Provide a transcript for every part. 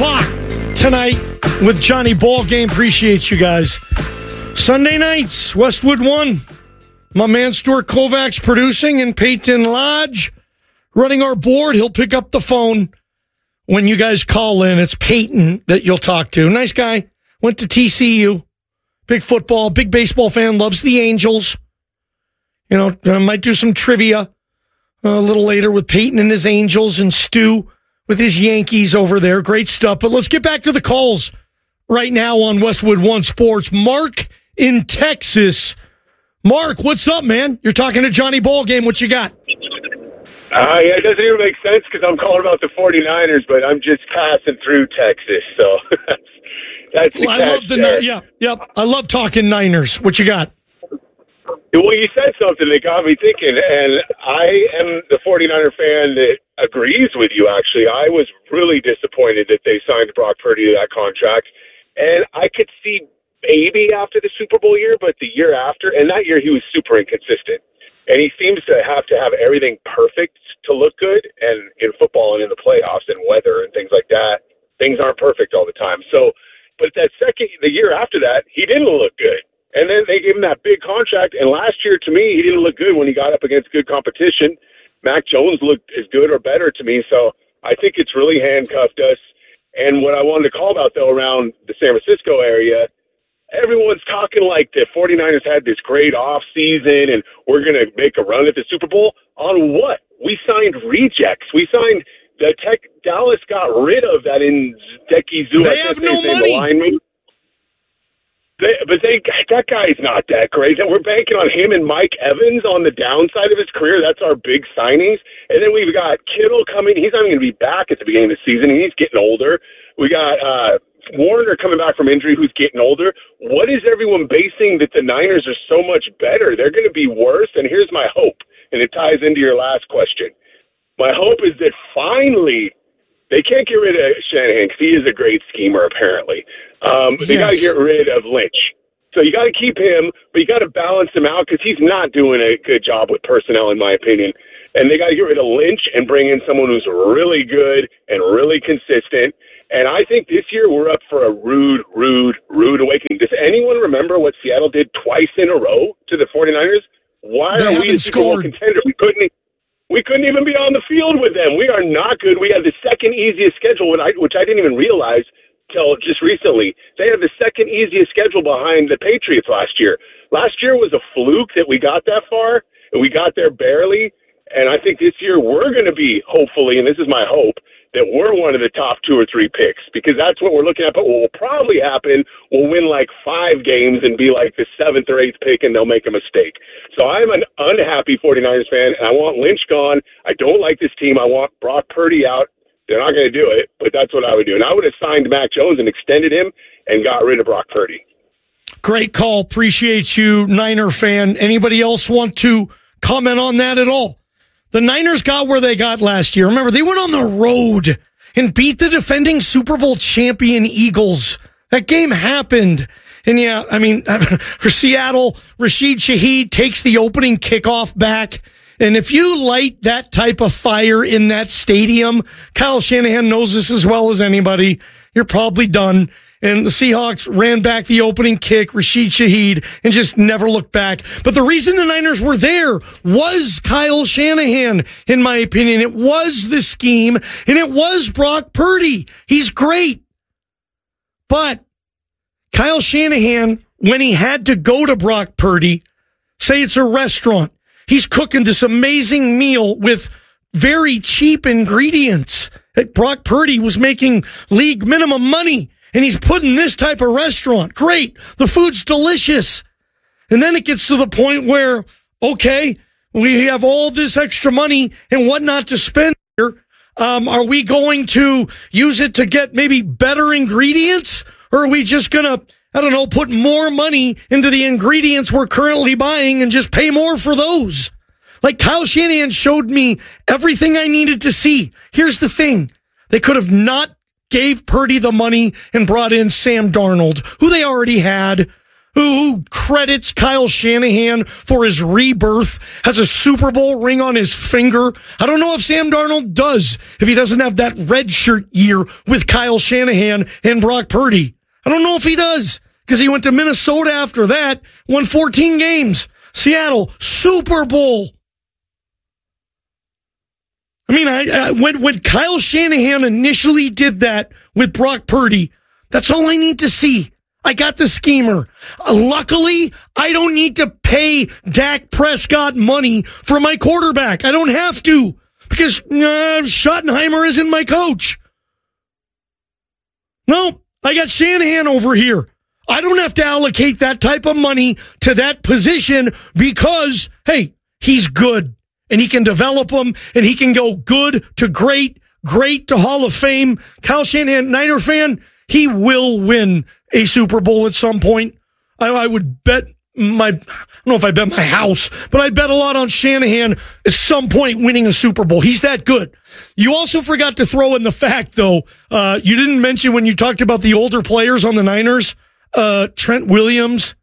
o'clock tonight with Johnny Ballgame. Appreciate you guys. Sunday nights, Westwood 1. My man Stuart Kovacs producing and Peyton Lodge running our board. He'll pick up the phone when you guys call in. It's Peyton that you'll talk to. Nice guy. Went to TCU. Big football, big baseball fan. Loves the Angels. You know, might do some trivia a little later with Peyton and his Angels and Stu with his Yankees over there. Great stuff. But let's get back to the calls right now on Westwood One Sports. Mark in Texas. Mark, what's up, man? You're talking to Johnny Ballgame. What you got? Yeah, it doesn't even make sense because I'm calling about the 49ers, but I'm just passing through Texas. So that's the I love the I love talking Niners. What you got? Well, you said something that got me thinking, and I am the 49er fan that agrees with you, actually. I was really disappointed that they signed Brock Purdy to that contract, and I could see maybe after the Super Bowl year, but the year after, and that year he was super inconsistent, and he seems to have everything perfect to look good, and in football and in the playoffs and weather and things like that, things aren't perfect all the time. So, but the year after that, he didn't look good. And then they gave him that big contract. And last year, to me, he didn't look good when he got up against good competition. Mac Jones looked as good or better to me. So I think it's really handcuffed us. And what I wanted to call about, though, around the San Francisco area, everyone's talking like the 49ers had this great off season and we're going to make a run at the Super Bowl. On what? We signed rejects. We signed Dallas got rid of that Ndeki Zoo. They have no money. That guy's not that great. We're banking on him and Mike Evans on the downside of his career. That's our big signings. And then we've got Kittle coming. He's not even going to be back at the beginning of the season. He's getting older. We got Warner coming back from injury who's getting older. What is everyone basing that the Niners are so much better? They're going to be worse. And here's my hope, and it ties into your last question. My hope is that finally they can't get rid of Shanahan because he is a great schemer, apparently. They got to get rid of Lynch. So you got to keep him, but you got to balance him out because he's not doing a good job with personnel, in my opinion. And they got to get rid of Lynch and bring in someone who's really good and really consistent. And I think this year we're up for a rude awakening. Does anyone remember what Seattle did twice in a row to the 49ers? Why are we a Super Bowl contender? We couldn't even be on the field with them. We are not good. We have the second easiest schedule, which I didn't even realize till just recently. They have the second easiest schedule behind the Patriots last year. Last year was a fluke that we got that far, and we got there barely. And I think this year we're going to be, hopefully, and this is my hope, that we're one of the top 2 or 3 picks because that's what we're looking at. But what will probably happen, we'll win like 5 games and be like the 7th or 8th pick, and they'll make a mistake. So I'm an unhappy 49ers fan, and I want Lynch gone. I don't like this team. I want Brock Purdy out. They're not going to do it, but that's what I would do. And I would have signed Mac Jones and extended him and got rid of Brock Purdy. Great call. Appreciate you, Niner fan. Anybody else want to comment on that at all? The Niners got where they got last year. Remember, they went on the road and beat the defending Super Bowl champion Eagles. That game happened. And yeah, I mean, for Seattle, Rashid Shaheed takes the opening kickoff back. And if you light that type of fire in that stadium, Kyle Shanahan knows this as well as anybody, you're probably done. And the Seahawks ran back the opening kick, Rashid Shaheed, and just never looked back. But the reason the Niners were there was Kyle Shanahan, in my opinion. It was the scheme, and it was Brock Purdy. He's great. But Kyle Shanahan, when he had to go to Brock Purdy, say it's a restaurant, he's cooking this amazing meal with very cheap ingredients. Brock Purdy was making league minimum money. And he's putting this type of restaurant. Great. The food's delicious. And then it gets to the point where, okay, we have all this extra money and what not to spend here. Are we going to use it to get maybe better ingredients? Or are we just going to, put more money into the ingredients we're currently buying and just pay more for those? Like Kyle Shanahan showed me everything I needed to see. Here's the thing. They could have not gave Purdy the money and brought in Sam Darnold, who they already had. who credits Kyle Shanahan for his rebirth, has a Super Bowl ring on his finger. I don't know if Sam Darnold does, if he doesn't have that redshirt year with Kyle Shanahan and Brock Purdy. I don't know if he does, because he went to Minnesota after that, won 14 games. Seattle, Super Bowl. I mean, when Kyle Shanahan initially did that with Brock Purdy, that's all I need to see. I got the schemer. Luckily, I don't need to pay Dak Prescott money for my quarterback. I don't have to, because Schottenheimer isn't my coach. No, I got Shanahan over here. I don't have to allocate that type of money to that position because, hey, he's good and he can develop them and he can go good to great, great to Hall of Fame. Kyle Shanahan, Niner fan, he will win a Super Bowl at some point. I would bet I don't know if I bet my house, but I'd bet a lot on Shanahan at some point winning a Super Bowl. He's that good. You also forgot to throw in the fact, though, you didn't mention when you talked about the older players on the Niners, Trent Williams,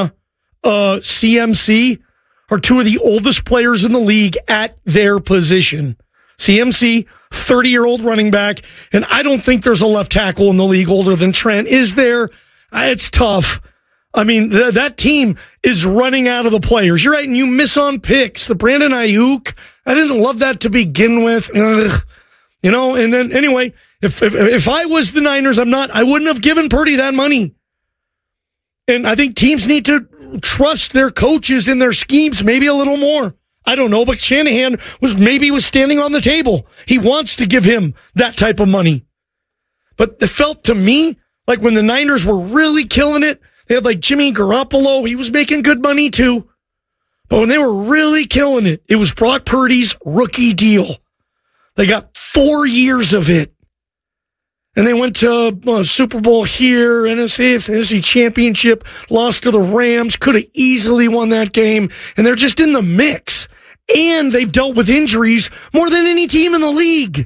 CMC are two of the oldest players in the league at their position. CMC, 30-year-old running back, and I don't think there's a left tackle in the league older than Trent. Is there? It's tough. I mean, that team is running out of the players. You're right, and you miss on picks. The Brandon Ayuk, I didn't love that to begin with. Ugh. And then anyway, if I was the Niners, I wouldn't have given Purdy that money. And I think teams need to trust their coaches and their schemes maybe a little more. I don't know, but Shanahan was standing on the table. He wants to give him that type of money. But it felt to me like when the Niners were really killing it, they had like Jimmy Garoppolo. He was making good money too. But when they were really killing it, it was Brock Purdy's rookie deal. They got 4 years of it. And they went to Super Bowl here, NFC Championship, lost to the Rams, could have easily won that game. And they're just in the mix. And they've dealt with injuries more than any team in the league.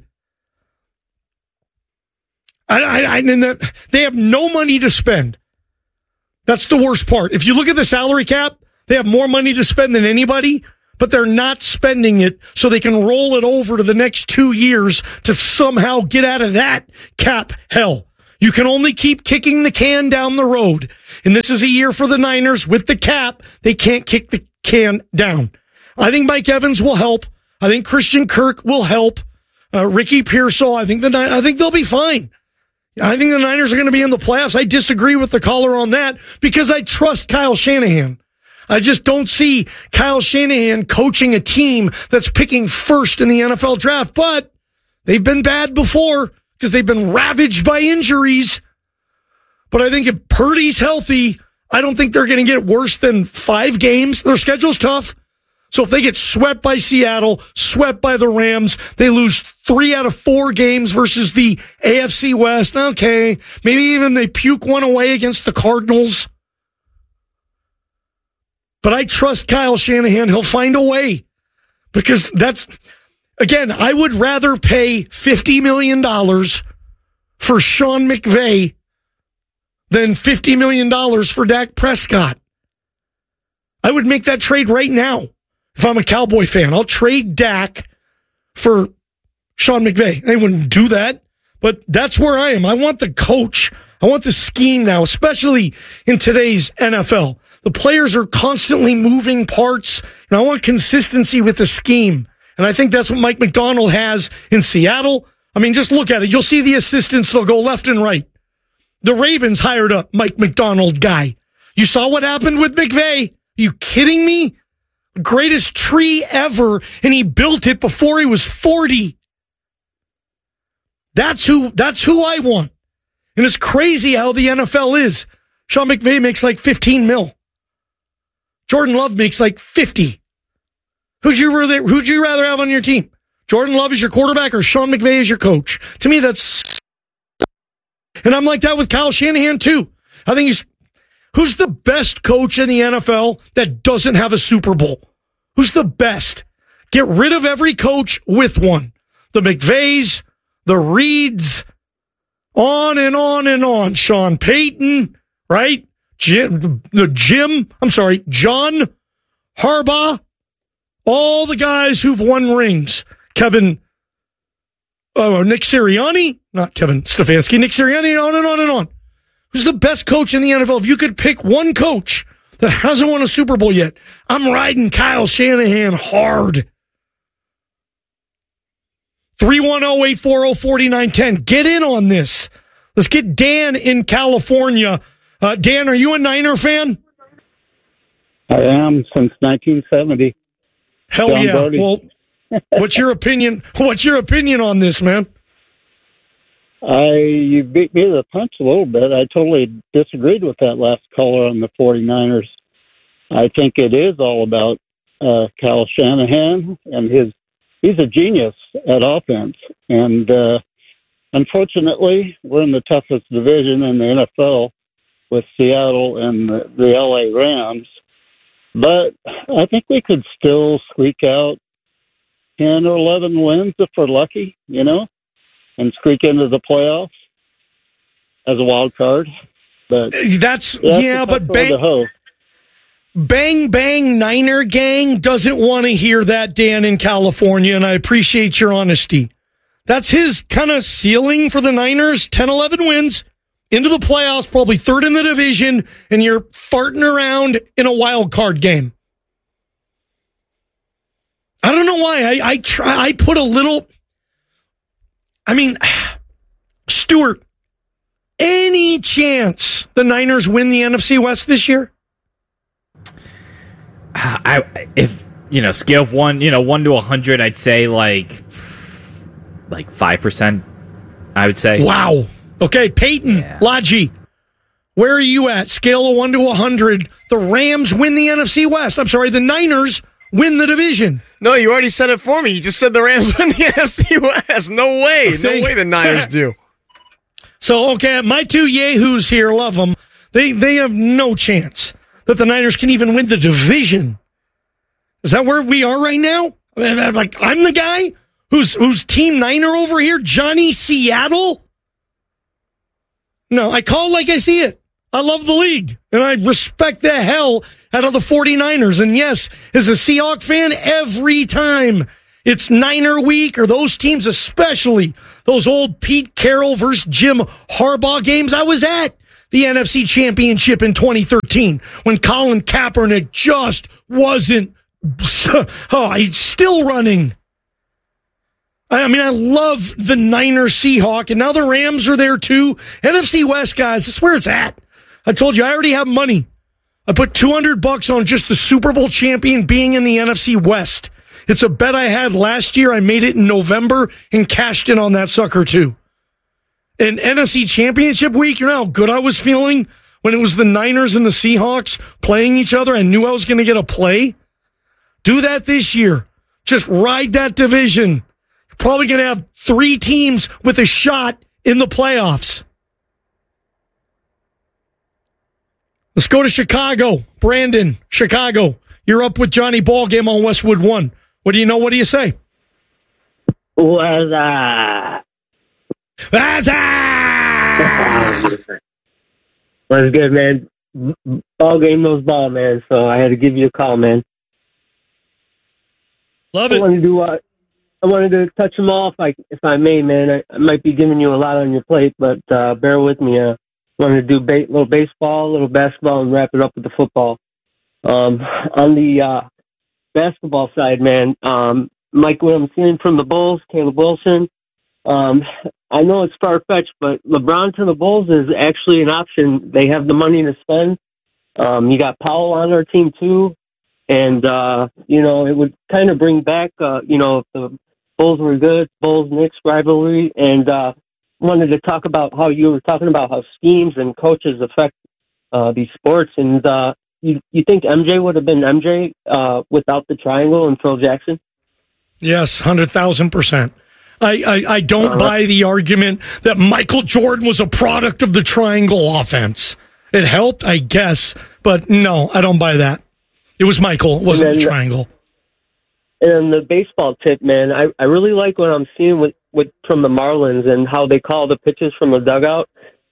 They have no money to spend. That's the worst part. If you look at the salary cap, they have more money to spend than anybody, but they're not spending it so they can roll it over to the next 2 years to somehow get out of that cap hell. You can only keep kicking the can down the road. And this is a year for the Niners with the cap. They can't kick the can down. I think Mike Evans will help. I think Christian Kirk will help. Ricky Pearsall, I think they'll be fine. I think the Niners are going to be in the playoffs. I disagree with the caller on that because I trust Kyle Shanahan. I just don't see Kyle Shanahan coaching a team that's picking first in the NFL draft, but they've been bad before because they've been ravaged by injuries. But I think if Purdy's healthy, I don't think they're going to get worse than 5 games. Their schedule's tough. So if they get swept by Seattle, swept by the Rams, they lose 3 out of 4 games versus the AFC West. Okay. Maybe even they puke one away against the Cardinals. But I trust Kyle Shanahan. He'll find a way. Because again, I would rather pay $50 million for Sean McVay than $50 million for Dak Prescott. I would make that trade right now. If I'm a Cowboy fan, I'll trade Dak for Sean McVay. They wouldn't do that, but that's where I am. I want the coach. I want the scheme now, especially in today's NFL. The players are constantly moving parts, and I want consistency with the scheme. And I think that's what Mike Macdonald has in Seattle. I mean, just look at it. You'll see the assistants. They'll go left and right. The Ravens hired a Mike Macdonald guy. You saw what happened with McVay. Are you kidding me? Greatest tree ever, and he built it before he was 40. That's who I want. And it's crazy how the NFL is. Sean McVay makes like 15 mil. Jordan Love makes like 50. Who'd you rather have on your team? Jordan Love is your quarterback or Sean McVay is your coach? To me, that's... And I'm like that with Kyle Shanahan, too. I think who's the best coach in the NFL that doesn't have a Super Bowl? Who's the best? Get rid of every coach with one. The McVays, the Reeds, on and on and on. Sean Payton, right? John Harbaugh, all the guys who've won rings. Nick Sirianni, not Kevin Stefanski, Nick Sirianni, on and on and on. Who's the best coach in the NFL? If you could pick one coach that hasn't won a Super Bowl yet, I'm riding Kyle Shanahan hard. 310-840-4910. Get in on this. Let's get Dan in California. Dan, are you a Niner fan? I am since 1970. Hell John yeah. Brody. Well, what's your opinion? What's your opinion on this, man? You beat me to the punch a little bit. I totally disagreed with that last caller on the 49ers. I think it is all about Kyle Shanahan and he's a genius at offense. And unfortunately, we're in the toughest division in the NFL with Seattle and the LA Rams. But I think we could still squeak out 10 or 11 wins if we're lucky, and squeak into the playoffs as a wild card. But but bang, bang, Niner gang doesn't want to hear that, Dan, in California, and I appreciate your honesty. That's his kind of ceiling for the Niners, 10, 11 wins, into the playoffs, probably third in the division, and you're farting around in a wild card game. I don't know why. I put a little... Stuart, any chance the Niners win the NFC West this year? Scale of 1 to 100, I'd say like 5%, I would say. Wow. Okay, Peyton, Lodgy, where are you at? Scale of 1 to 100. The Rams win the NFC West. I'm sorry, the Niners win the division. No, you already said it for me. You just said the Rams win the NFC West. No way. No way the Niners do. So, okay, my two yahoos here, love them. They have no chance that the Niners can even win the division. Is that where we are right now? I'm the guy who's Team Niner over here, Johnny Seattle? No, I call it like I see it. I love the league, and I respect the hell out of the 49ers. And yes, as a Seahawks fan, every time it's Niner week, or those teams, especially those old Pete Carroll versus Jim Harbaugh games, I was at the NFC Championship in 2013 when Colin Kaepernick just wasn't, he's still running. I love the Niners Seahawk, and now the Rams are there too. NFC West, guys, that's where it's at. I told you, I already have money. I put $200 on just the Super Bowl champion being in the NFC West. It's a bet I had last year. I made it in November and cashed in on that sucker too. And NFC Championship week, you know how good I was feeling when it was the Niners and the Seahawks playing each other. I knew I was going to get a play. Do that this year. Just ride that division. You're probably going to have 3 teams with a shot in the playoffs. Let's go to Chicago. Brandon, Chicago. You're up with Johnny Ballgame on Westwood 1. What do you know? What do you say? What's good, man? Ball game knows ball, man. So I had to give you a call, man. Love it. I wanted to touch them off, if I may, man. I might be giving you a lot on your plate, but bear with me. Wanted to do a little baseball, a little basketball, and wrap it up with the football. On the basketball side, man, Mike, what I'm seeing from the Bulls, Caleb Wilson, I know it's far-fetched, but LeBron to the Bulls is actually an option. They have the money to spend. You got Powell on our team, too. And, it would kind of bring back, if the Bulls were good, Bulls-Knicks rivalry. And wanted to talk about how you were talking about how schemes and coaches affect these sports. And you think MJ would have been MJ without the triangle and Phil Jackson? Yes, 100,000%. I don't buy the argument that Michael Jordan was a product of the triangle offense. It helped, I guess, but no, I don't buy that. It was Michael. It wasn't the triangle. And the baseball tip, man, I really like what I'm seeing with from the Marlins and how they call the pitches from the dugout.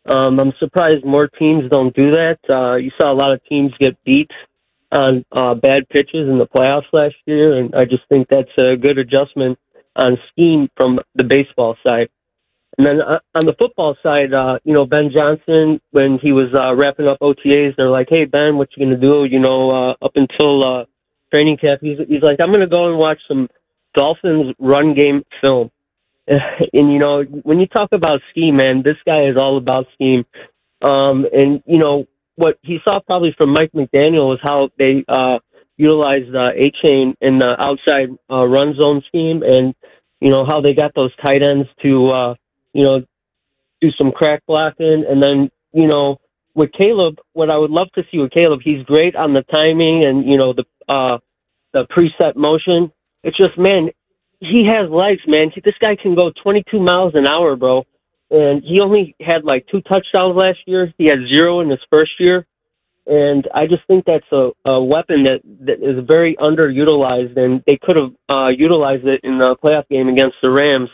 I'm surprised more teams don't do that. You saw a lot of teams get beat on bad pitches in the playoffs last year, and I just think that's a good adjustment on scheme from the baseball side. And then on the football side, Ben Johnson, when he was wrapping up OTAs, they're like, "Hey, Ben, what you going to do, up until training camp?" He's like, "I'm going to go and watch some Dolphins run game film." And, when you talk about scheme, man, this guy is all about scheme. And, what he saw probably from Mike McDaniel was how they utilized A-Chain in the outside run zone scheme, and, how they got those tight ends to, do some crack blocking. And then, with Caleb, what I would love to see with Caleb, he's great on the timing and, the preset motion. It's just, man, he has legs, man. This guy can go 22 miles an hour, bro. And he only had 2 touchdowns last year. He had 0 in his first year. And I just think that's a weapon that is very underutilized, and they could have utilized it in the playoff game against the Rams.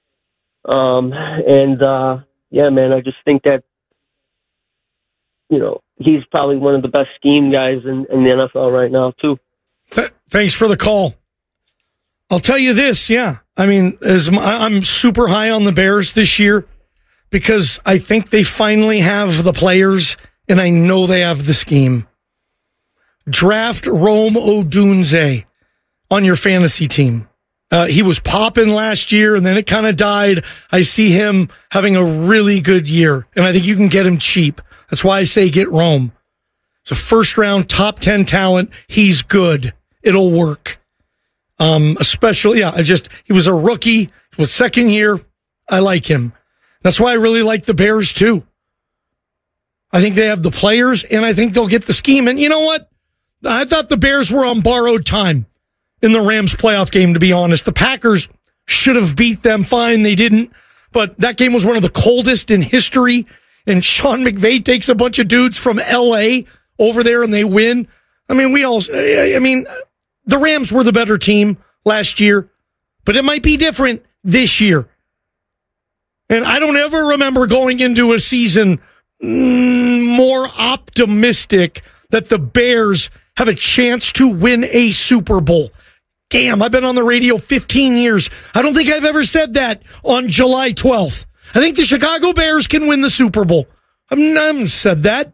Yeah, man, I just think that, he's probably one of the best scheme guys in the NFL right now, too. Thanks for the call. I'll tell you this, yeah. I mean, I'm super high on the Bears this year because I think they finally have the players, and I know they have the scheme. Draft Rome Odunze on your fantasy team. He was popping last year, and then it kind of died. I see him having a really good year, and I think you can get him cheap. That's why I say get Rome. It's a first-round, top 10 talent. He's good. It'll work. Especially, he was a rookie, was second year. I like him. That's why I really like the Bears too. I think they have the players, and I think they'll get the scheme. And you know what? I thought the Bears were on borrowed time in the Rams playoff game, to be honest. The Packers should have beat them fine. They didn't. But that game was one of the coldest in history. And Sean McVay takes a bunch of dudes from L.A. over there, and they win. I mean, the Rams were the better team last year, but it might be different this year. And I don't ever remember going into a season more optimistic that the Bears have a chance to win a Super Bowl. Damn, I've been on the radio 15 years. I don't think I've ever said that on July 12th. I think the Chicago Bears can win the Super Bowl. I haven't said that.